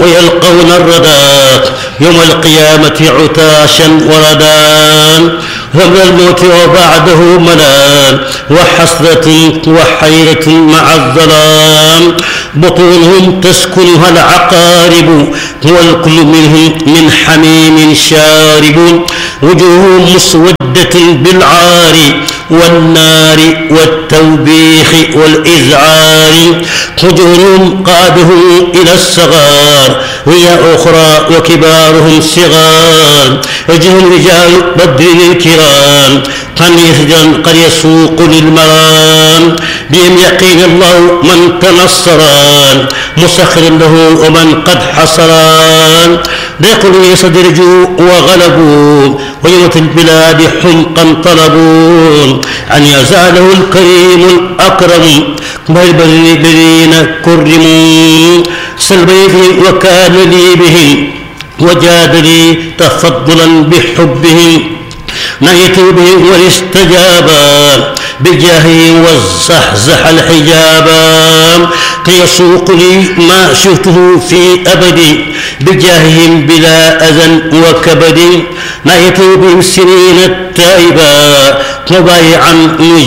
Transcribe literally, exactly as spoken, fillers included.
ويلقون الردى يوم القيامة عتاشا وردان هم الموت وبعده ملال وحسرة وحيرة مع الظلام بطونهم تسكنها العقارب والكل منهم من حميم شارب وجوههم مسودة بالعار والنار والتوبيخ والإذعار وجوههم قادهم إلى الصغار وهي أخرى وكبارهم صغار وجههم رجال بدر الكرام قد يسوق للمرام بهم يقين الله من تنصران مسخر له ومن قد حصران ضيقوا يصدرجوا وغلبوا ويمة البلاد حمقا طلبوا أن يزاله الكريم الأكرم بالبرين كرموا سلبيه وكان لي بهم وجاد لي تفضلا بحبهم نهيت بهم والاستجابا بجاهه وزحزح الحجابا يسوق لي ما شفته في أبدي بجاههم بلا أذى وكبد نهيت بهم سنين التائبا مبايعا